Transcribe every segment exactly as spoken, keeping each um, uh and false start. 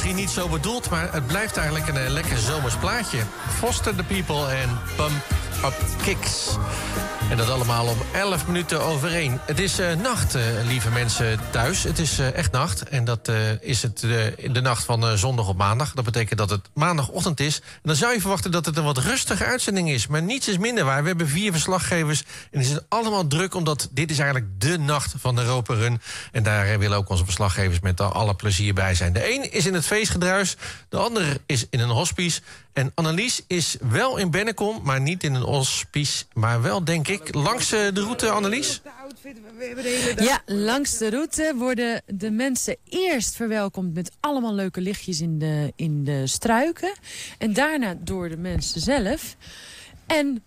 misschien niet zo bedoeld, maar het blijft eigenlijk een uh, lekker zomers plaatje. Foster the People en Pump Up Kicks. En dat allemaal om elf minuten over één. Het is uh, nacht, uh, lieve mensen thuis. Het is uh, echt nacht. En dat uh, is het uh, de nacht van uh, zondag op maandag. Dat betekent dat het maandagochtend is. En dan zou je verwachten dat het een wat rustige uitzending is. Maar niets is minder waar. We hebben vier verslaggevers. En die zijn allemaal druk, omdat dit is eigenlijk de nacht van de Europa Run. En daar uh, willen ook onze verslaggevers met uh, alle plezier bij zijn. De een is in het feestgedruis. De ander is in een hospice. En Annelies is wel in Bennekom, maar niet in een hospice. Maar wel, denk ik, langs de route, Annelies? Ja, langs de route worden de mensen eerst verwelkomd met allemaal leuke lichtjes in de, in de struiken. En daarna door de mensen zelf. En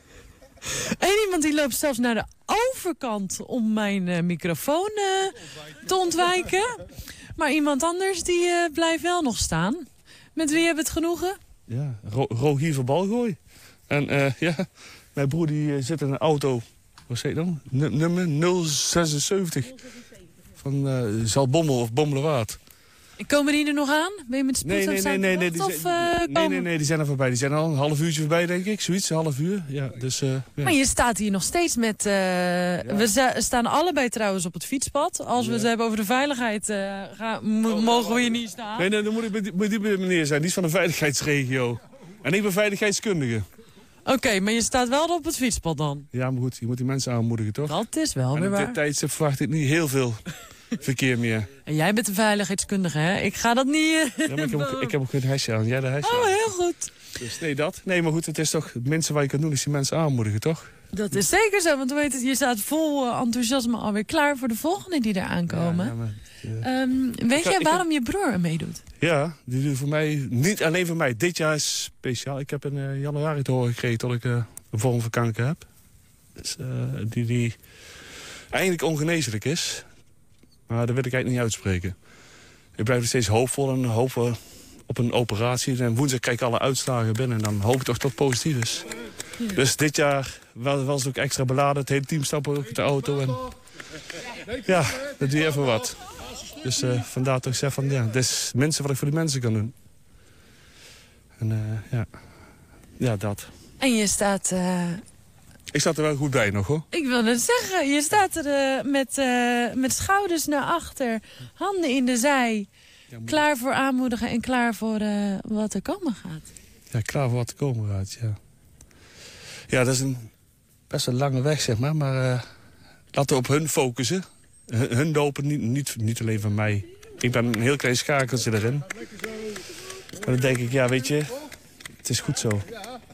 één iemand die loopt zelfs naar de overkant om mijn uh, microfoon uh, te ontwijken. Maar iemand anders die uh, blijft wel nog staan. Met wie hebben we het genoegen? Ja, Ro Rogier van Balgooi. En uh, ja, mijn broer die uh, zit in een auto, wat zei je dan? N nummer nul zesenzeventig. Van uh, Zaltbommel of Bommelerwaard. Komen die er nog aan? Ben je met spoed nee, op nee, zijn nee, nee, of, nee, uh, nee, nee, nee, die zijn er voorbij. Die zijn al een half uurtje voorbij, denk ik. Zoiets, een half uur. Ja, dus, uh, ja. Maar je staat hier nog steeds met... Uh, ja. We staan allebei trouwens op het fietspad. Als we ja. het hebben over de veiligheid, uh, gaan, oh, mogen we hier niet staan. Nee, nee, dan moet ik met die, met die meneer zijn. Die is van de veiligheidsregio. En ik ben veiligheidskundige. Oké, okay, maar je staat wel op het fietspad dan? Ja, maar goed, je moet die mensen aanmoedigen, toch? Dat is wel en weer waar. En op dit tijdstip verwacht ik niet heel veel verkeer meer. En jij bent een veiligheidskundige, hè? Ik ga dat niet... Uh, ja, maar ik heb, ook, ik heb ook geen hesje aan. Jij de hesje Oh, aan. heel goed. Dus nee, dat. Nee, maar goed, het is toch... Het minste wat je kan doen is die mensen aanmoedigen, toch? Dat is zeker zo, want weet het, je staat vol uh, enthousiasme alweer klaar voor de volgende die er aankomen. Ja, ja, maar, uh, um, weet jij waarom heb... je broer meedoet? Ja, die doet voor mij, niet alleen voor mij. Dit jaar is speciaal. Ik heb in uh, januari te horen gekregen dat ik uh, een vorm van kanker heb. Dus, uh, die, die eigenlijk ongeneeslijk is. Maar dat wil ik eigenlijk niet uitspreken. Ik blijf nog steeds hoopvol en hoop op een operatie. En woensdag krijg ik alle uitslagen binnen. En dan hoop ik toch dat het positief is. Ja. Dus dit jaar was, was het ook extra beladen. Het hele team stapt ook in de auto. En ja, dat doe je even wat. Dus uh, vandaar dat ik zeg van ja, dit is het minste wat ik voor de mensen kan doen. En uh, ja, ja, dat. En je staat... Uh... Ik sta er wel goed bij nog, hoor. Ik wil het zeggen. Je staat er uh, met, uh, met schouders naar achter, handen in de zij. Ja, klaar voor aanmoedigen en klaar voor uh, wat er komen gaat. Ja, klaar voor wat er komen gaat, ja. Ja, dat is een best een lange weg, zeg maar. Maar uh, laten we op hun focussen. Hun, hun lopen niet, niet, niet alleen van mij. Ik ben een heel klein schakeltje erin. Maar dan denk ik, ja, weet je, het is goed zo.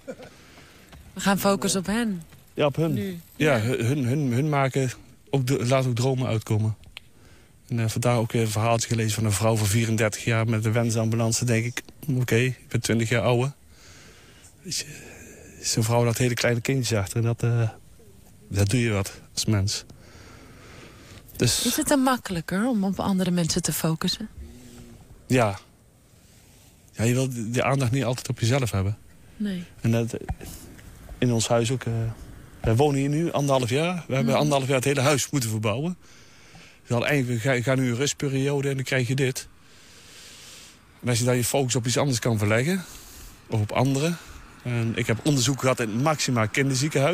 We gaan focussen op hen. Ja, op hun. Nu. Ja, ja. Hun, hun, hun maken, ook de, laten ook dromen uitkomen. En uh, vandaag ook weer een verhaaltje gelezen van een vrouw van vierendertig jaar met een wensambulance. Dan denk ik, oké, okay, ik ben twintig jaar ouder. Weet je, is een vrouw dat hele kleine kindjes achter. En dat, uh, dat doe je wat als mens. Dus... Is het dan makkelijker om op andere mensen te focussen? Ja. Ja, je wil de aandacht niet altijd op jezelf hebben. Nee. En dat, in ons huis ook. Uh, wij wonen hier nu anderhalf jaar. We hebben mm. anderhalf jaar het hele huis moeten verbouwen. We hadden eigenlijk, we gaan nu een rustperiode en dan krijg je dit. En als je dan je focus op iets anders kan verleggen, of op anderen. En ik heb onderzoek gehad in het Maxima kinderziekenhuis.